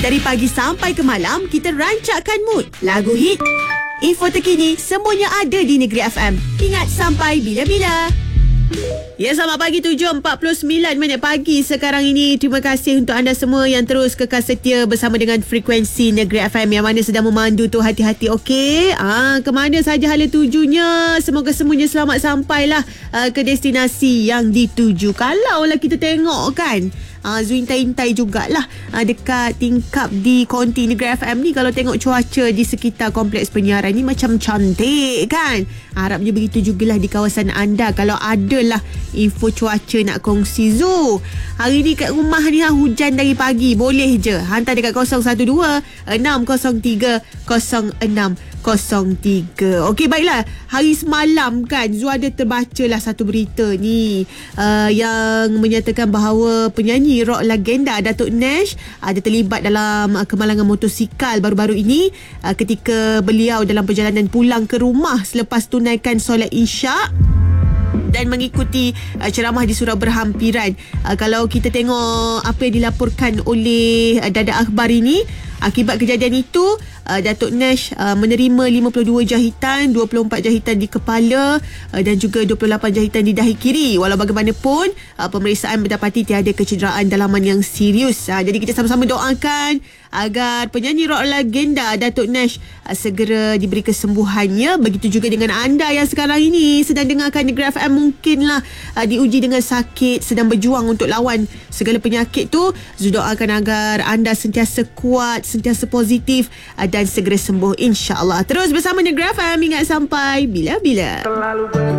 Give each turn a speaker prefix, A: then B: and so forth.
A: Dari pagi sampai ke malam, kita rancakkan mood. Lagu hit, info terkini, semuanya ada di Negeri FM. Ingat, sampai bila-bila. Ya, selamat pagi, 7.49 pagi sekarang ini. Terima kasih untuk anda semua yang terus kekal setia bersama dengan frekuensi Negeri FM. Yang mana sedang memandu tu, hati-hati, okey? Ke mana saja hala tujunya, semoga semuanya selamat sampailah ke destinasi yang dituju. Kalaulah kita tengok kan, Zuintai-intai jugalah dekat tingkap di konti Negeri FM ni. Kalau tengok cuaca di sekitar kompleks penyiaran ni macam cantik kan. Harapnya begitu jugalah di kawasan anda. Kalau adalah info cuaca nak kongsi Zu. Hari ni kat rumah ni hujan dari pagi. Boleh je hantar dekat 012-603-0603. Okey, baiklah. Hari semalam kan Zu ada terbacalah satu berita ni yang menyatakan bahawa penyanyi rock legenda Datuk Nash ada terlibat dalam kemalangan motosikal baru-baru ini ketika beliau dalam perjalanan pulang ke rumah selepas tunaikan solat Isyak dan mengikuti ceramah di surau berhampiran. Kalau kita tengok apa yang dilaporkan oleh Dada Akhbar ini, akibat kejadian itu Datuk Nash menerima 52 jahitan, 24 jahitan di kepala dan juga 28 jahitan di dahi kiri. Walau bagaimanapun pemeriksaan mendapati tiada kecederaan dalaman yang serius. Jadi kita sama-sama doakan agar penyanyi rock legenda Datuk Nash segera diberi kesembuhannya. Begitu juga dengan anda yang sekarang ini sedang dengarkan Negeri FM, mungkinlah diuji dengan sakit, sedang berjuang untuk lawan segala penyakit tu. Zu doakan agar anda sentiasa kuat, sentiasa positif dan segera sembuh, insya-Allah. Terus bersama Negeri FM, ingat sampai bila-bila.